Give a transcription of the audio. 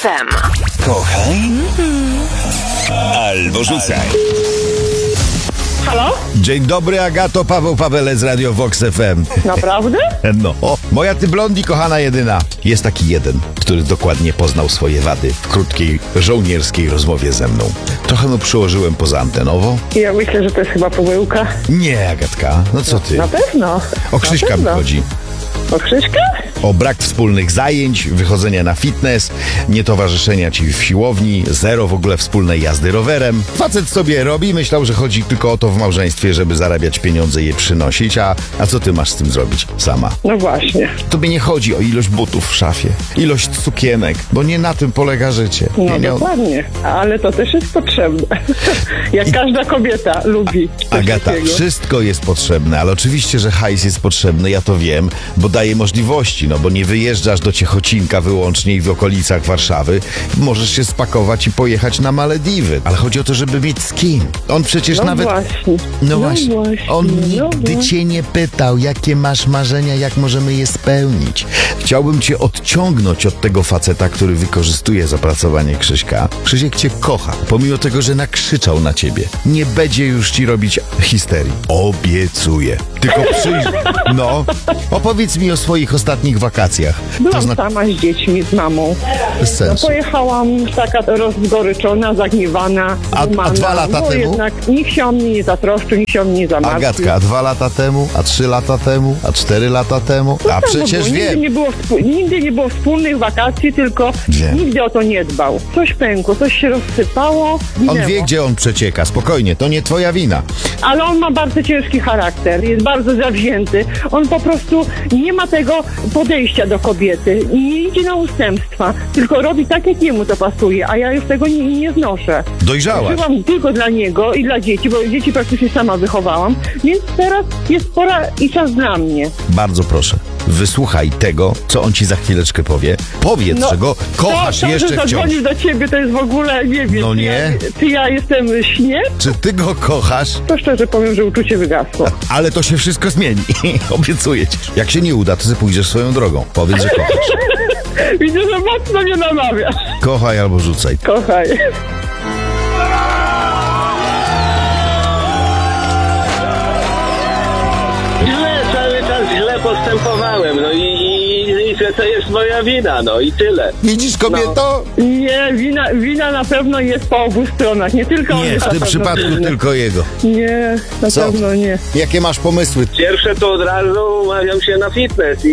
FM. Kochaj albo rzucaj. Halo? Dzień dobry, Agato, Paweł Pawele z Radio Vox FM. Naprawdę? No, moja ty blondi, kochana jedyna. Jest taki jeden, który dokładnie poznał swoje wady w krótkiej, żołnierskiej rozmowie ze mną. Trochę mu przyłożyłem pozantenowo. Ja myślę, że to jest chyba pomyłka. Nie, Agatka, no co ty? Na pewno. O Krzyśka mi chodzi. O Krzyśka? O brak wspólnych zajęć, wychodzenia na fitness, nietowarzyszenia ci w siłowni, zero w ogóle wspólnej jazdy rowerem. Facet sobie robi, myślał, że chodzi tylko o to w małżeństwie, żeby zarabiać pieniądze i je przynosić, a co ty masz z tym zrobić sama? No właśnie. Tobie nie chodzi o ilość butów w szafie, ilość sukienek, bo nie na tym polega życie. No dokładnie. Ale to też jest potrzebne. Jak każda kobieta lubi. coś Agata, takiego. wszystko jest potrzebne, ale oczywiście, że hajs jest potrzebny, ja to wiem, bo daje możliwości, no bo nie wyjeżdżasz do Ciechocinka wyłącznie i w okolicach Warszawy, możesz się spakować i pojechać na Malediwy, ale chodzi o to, żeby mieć z kim. On przecież No nawet... właśnie. No właśnie, on no nigdy właśnie. cię nie pytał, jakie masz marzenia, jak możemy je spełnić. Chciałbym cię odciągnąć od tego faceta, który wykorzystuje zapracowanie Krzyśka. Krzysiek cię kocha, pomimo tego, że nakrzyczał na ciebie. Nie będzie już ci robić histerii. Obiecuję. Tylko przyjdź... No, opowiedz mi o swoich ostatnich wakacjach. Byłam sama z dziećmi, z mamą. Bez No, sensu. pojechałam taka rozgoryczona, zagniewana, A dumana, 2 lata bo temu? jednak nikt się o mnie nie zatroszczył, nikt się o mnie nie zamartwił. Agatka, 2 lata temu, a 3 lata temu, a 4 lata temu. A Tak, przecież bo wiem. Nigdy nie było wspólnych wakacji, tylko Wiem. nigdy o to nie dbał. Coś pękło, coś się rozsypało, On minęło. wie, gdzie on przecieka. Spokojnie, to nie twoja wina. Ale on ma bardzo ciężki charakter, jest bardzo zawzięty. On po prostu nie ma tego podejścia do kobiety i nie idzie na ustępstwa, tylko robi tak, jak jemu to pasuje, a ja już tego nie znoszę. Dojrzałaś. Żyłam tylko dla niego i dla dzieci, bo dzieci praktycznie sama wychowałam, więc teraz jest pora i czas dla mnie. Bardzo proszę, wysłuchaj tego, co on ci za chwileczkę powie. Powiedz, że go kochasz to, jeszcze że wciąż. zadzwonił do ciebie, to jest w ogóle, nie wiem, No nie. Czy ja jestem śnie? Czy ty go kochasz? To szczerze powiem, że uczucie wygasło. Ale to się wszystko zmieni. Obiecuję ci. Jak się nie uda, to ty pójdziesz swoją drogą. Powiedz, że kochasz. Widzę, że mocno mnie namawiasz. Kochaj albo rzucaj. Kochaj. Cały czas źle postępowałem, no i to jest moja wina, no i tyle. Widzisz, kobieto? Nie, wina na pewno jest po obu stronach, nie tylko on Nie, jest w tym na pewno przypadku winny. tylko jego. Nie, na Co? pewno nie. Jakie masz pomysły? Pierwsze to od razu umawiam się na fitness